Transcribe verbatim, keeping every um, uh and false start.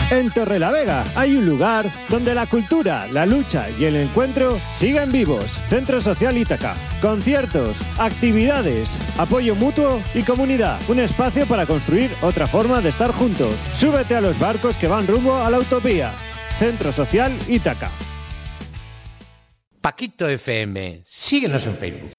En Torrelavega hay un lugar donde la cultura, la lucha y el encuentro siguen vivos. Centro Social Ítaca. Conciertos, actividades, apoyo mutuo y comunidad. Un espacio para construir otra forma de estar juntos. Súbete a los barcos que van rumbo a la utopía. Centro Social Ítaca. Paquito F M. Síguenos en Facebook.